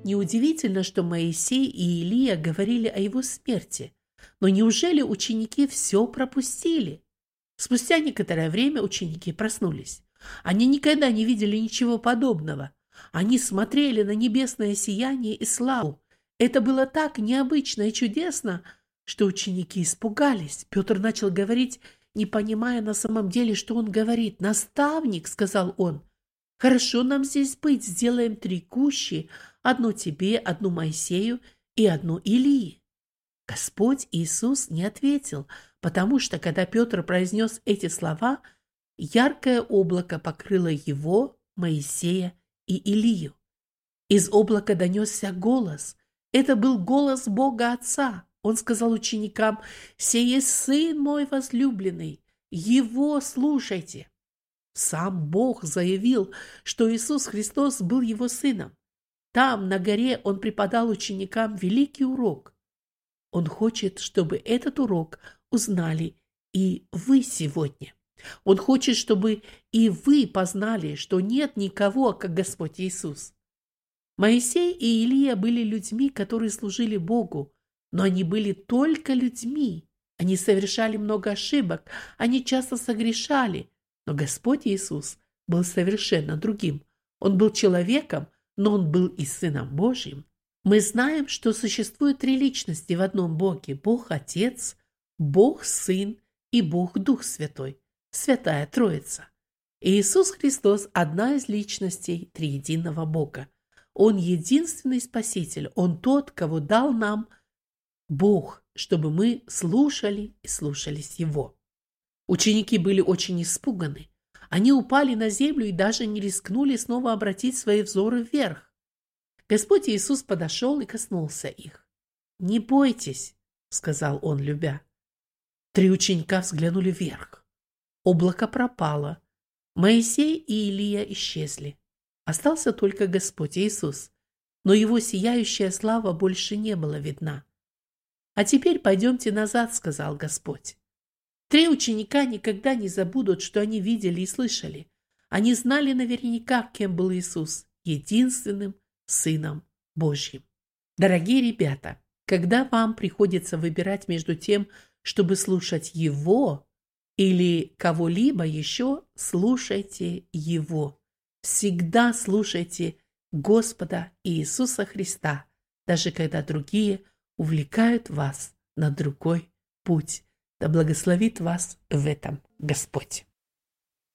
неудивительно, что Моисей и Илия говорили о его смерти. Но неужели ученики все пропустили? Спустя некоторое время ученики проснулись. Они никогда не видели ничего подобного. Они смотрели на небесное сияние и славу. Это было так необычно и чудесно, что ученики испугались. Петр начал говорить, не понимая на самом деле, что он говорит. «Наставник», — сказал он, — «хорошо нам здесь быть, сделаем 3 кущи, одну тебе, одну Моисею и одну Илии». Господь Иисус не ответил, потому что, когда Петр произнес эти слова, яркое облако покрыло его, Моисея и Илию. Из облака донесся голос. Это был голос Бога Отца. Он сказал ученикам: «Сей есть Сын мой возлюбленный, Его слушайте». Сам Бог заявил, что Иисус Христос был Его Сыном. Там, на горе, Он преподал ученикам великий урок. Он хочет, чтобы этот урок узнали и вы сегодня. Он хочет, чтобы и вы познали, что нет никого, как Господь Иисус. Моисей и Илия были людьми, которые служили Богу, но они были только людьми. Они совершали много ошибок, они часто согрешали, но Господь Иисус был совершенно другим. Он был человеком, но Он был и Сыном Божьим. Мы знаем, что существует 3 личности в одном Боге: Бог Отец, Бог Сын и Бог Дух Святой, Святая Троица. И Иисус Христос – одна из личностей триединого Бога. Он единственный Спаситель, Он тот, кого дал нам Бог, чтобы мы слушали и слушались Его. Ученики были очень испуганы. Они упали на землю и даже не рискнули снова обратить свои взоры вверх. Господь Иисус подошел и коснулся их. «Не бойтесь», — сказал Он, любя. 3 ученика взглянули вверх. Облако пропало. Моисей и Илия исчезли. Остался только Господь Иисус, но Его сияющая слава больше не была видна. «А теперь пойдемте назад», — сказал Господь. 3 ученика никогда не забудут, что они видели и слышали. Они знали наверняка, кем был Иисус, единственным Сыном Божьим. Дорогие ребята, когда вам приходится выбирать между тем, чтобы слушать Его или кого-либо еще, слушайте Его. Всегда слушайте Господа Иисуса Христа, даже когда другие увлекают вас на другой путь. Да благословит вас в этом Господь.